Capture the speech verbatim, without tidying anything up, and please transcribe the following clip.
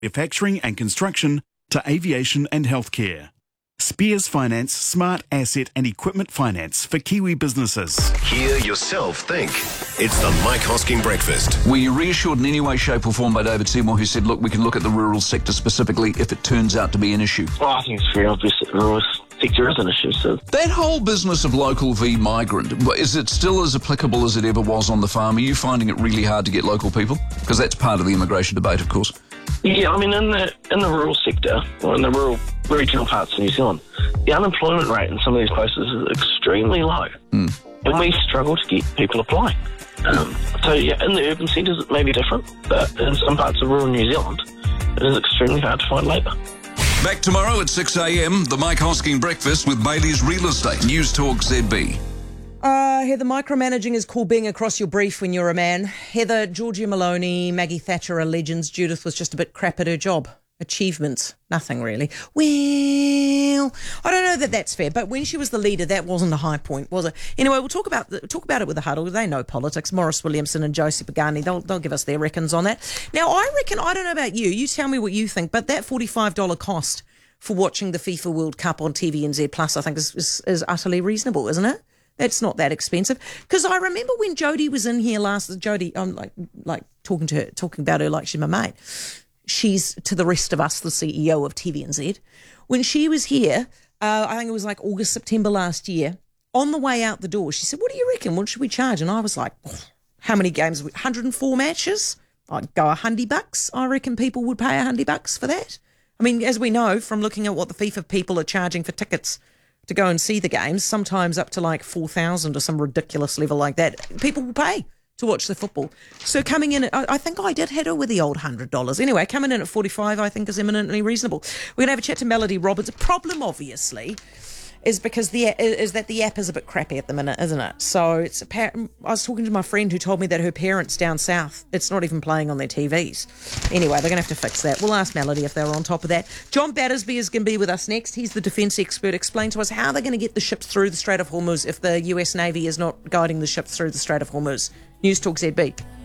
manufacturing and construction to aviation and healthcare. Spears Finance Smart Asset and Equipment Finance for Kiwi businesses. Hear yourself think. It's the Mike Hosking Breakfast. Were you reassured in any way, shape or form by David Seymour, who said, look, we can look at the rural sector specifically if it turns out to be an issue? Well, I think it's very obvious that the rural sector is an issue. So that whole business of local v migrant, is it still as applicable as it ever was on the farm? Are you finding it really hard to get local people? Because that's part of the immigration debate, of course. Yeah, I mean, in the in the rural sector, or in the rural regional parts of New Zealand, the unemployment rate in some of these places is extremely low. Mm. And we struggle to get people applying. Um, so, yeah, in the urban centres it may be different, but in some parts of rural New Zealand, it is extremely hard to find labour. Back tomorrow at six a.m, the Mike Hosking Breakfast with Bailey's Real Estate. News Talk Z B. Uh, Heather, micromanaging is called being across your brief when you're a man. Heather, Georgia Maloney, Maggie Thatcher are legends. Judith was just a bit crap at her job. Achievements, nothing really. Well, I don't know that that's fair, but when she was the leader, that wasn't a high point, was it? Anyway, we'll talk about the, talk about it with the Huddle. They know politics. Morris Williamson and Josie Pagani, they'll, they'll give us their reckons on that. Now, I reckon, I don't know about you, you tell me what you think, but that forty-five dollars cost for watching the FIFA World Cup on T V N Z Plus, I think is, is, is utterly reasonable, isn't it? That's not that expensive. Because I remember when Jodie was in here last, Jodie, I'm like like talking to her, talking about her like she's my mate. She's, to the rest of us, the C E O of T V N Z. When she was here, uh, I think it was like August, September last year, on the way out the door, she said, what do you reckon? What should we charge? And I was like, oh, how many games? one hundred four matches? I'd go a hundred bucks. I reckon people would pay a hundred bucks for that. I mean, as we know from looking at what the FIFA people are charging for tickets to go and see the games, sometimes up to like four thousand or some ridiculous level like that, people will pay to watch the football. So coming in, at, I, I think I did hit her with the old one hundred dollars. Anyway, coming in at forty-five, I think is eminently reasonable. We're going to have a chat to Melody Roberts. The problem, obviously, is because the is that the app is a bit crappy at the minute, isn't it? So it's a, I was talking to my friend who told me that her parents down south, it's not even playing on their T Vs. Anyway, they're going to have to fix that. We'll ask Melody if they're on top of that. John Battersby is going to be with us next. He's the defence expert. Explain to us how they're going to get the ships through the Strait of Hormuz if the U S Navy is not guiding the ships through the Strait of Hormuz. News Talk Z B.